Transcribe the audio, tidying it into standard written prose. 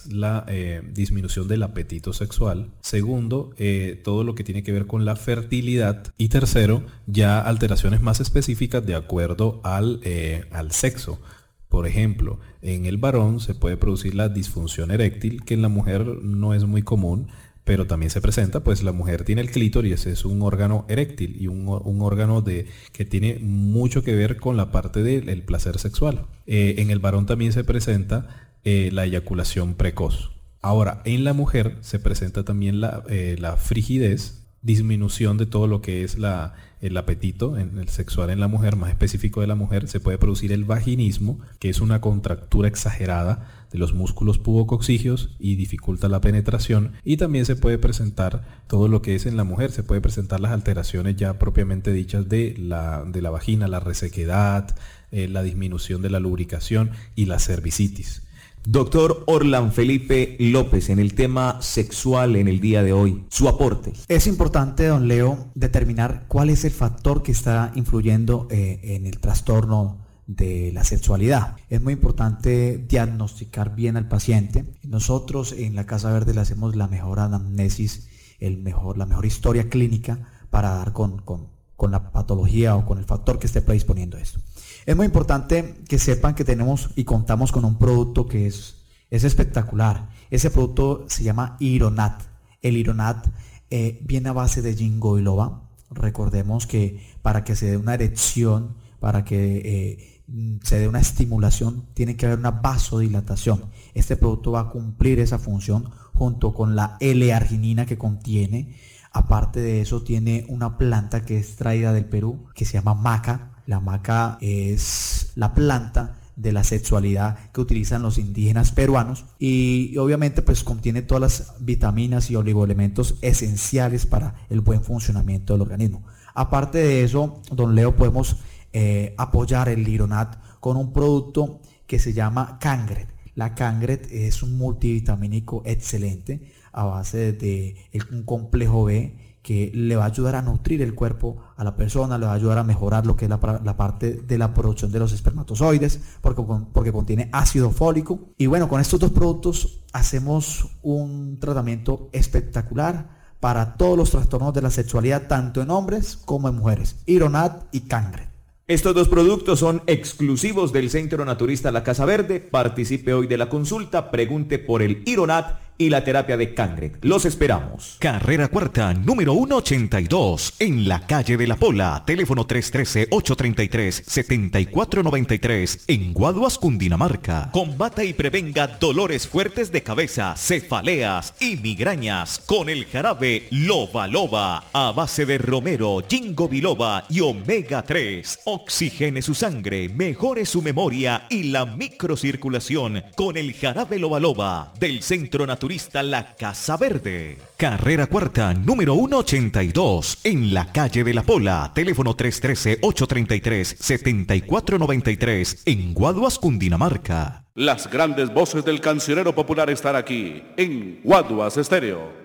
es la disminución del apetito sexual. Segundo, todo lo que tiene que ver con la fertilidad. Y tercero, ya alteraciones más específicas de acuerdo al sexo. Por ejemplo, en el varón se puede producir la disfunción eréctil, que en la mujer no es muy común, pero también se presenta, pues la mujer tiene el clítoris, es un órgano eréctil y un órgano que tiene mucho que ver con la parte del placer sexual. En el varón también se presenta la eyaculación precoz. Ahora, en la mujer se presenta también la frigidez, disminución de todo lo que es el apetito en el sexual en la mujer, más específico de la mujer. Se puede producir el vaginismo, que es una contractura exagerada de los músculos pubococcígeos y dificulta la penetración. Y también se puede presentar todo lo que es en la mujer, se puede presentar las alteraciones ya propiamente dichas de la vagina, la resequedad, la disminución de la lubricación y la cervicitis. Doctor Orlan Felipe López, en el tema sexual en el día de hoy, su aporte. Es importante, don Leo, determinar cuál es el factor que está influyendo en el trastorno de la sexualidad. Es muy importante diagnosticar bien al paciente. Nosotros en la Casa Verde le hacemos la mejor anamnesis, la mejor historia clínica para dar con la patología o con el factor que esté predisponiendo esto. Es muy importante que sepan que tenemos y contamos con un producto que es espectacular. Ese producto se llama Ironat. El Ironat viene a base de ginkgo biloba. Recordemos que para que se dé una erección, para que se dé una estimulación, tiene que haber una vasodilatación. Este producto va a cumplir esa función junto con la L-arginina que contiene. Aparte de eso, tiene una planta que es traída del Perú, que se llama maca. La maca es la planta de la sexualidad que utilizan los indígenas peruanos y obviamente pues contiene todas las vitaminas y oligoelementos esenciales para el buen funcionamiento del organismo. Aparte de eso, don Leo, podemos apoyar el Ironat con un producto que se llama Cangret. La Cangret es un multivitamínico excelente a base de un complejo B que le va a ayudar a nutrir el cuerpo a la persona, le va a ayudar a mejorar lo que es la parte de la producción de los espermatozoides, porque contiene ácido fólico. Y bueno, con estos dos productos hacemos un tratamiento espectacular para todos los trastornos de la sexualidad, tanto en hombres como en mujeres. Ironat y Cangret. Estos dos productos son exclusivos del Centro Naturista La Casa Verde. Participe hoy de la consulta, pregunte por el Ironat y la terapia de Cangret. Los esperamos. Carrera Cuarta, número 182, en la calle de la Pola. Teléfono 313-833-7493, en Guaduas, Cundinamarca. Combata y prevenga dolores fuertes de cabeza, cefaleas y migrañas con el jarabe Loba Loba, a base de romero, ginkgo biloba y omega 3. Oxigene su sangre, mejore su memoria y la microcirculación con el jarabe Loba Loba del Centro Naturista La Casa Verde. Carrera Cuarta, número 182, en la calle de la Pola. Teléfono 313-833-7493, en Guaduas, Cundinamarca. Las grandes voces del cancionero popular están aquí, en Guaduas Estéreo.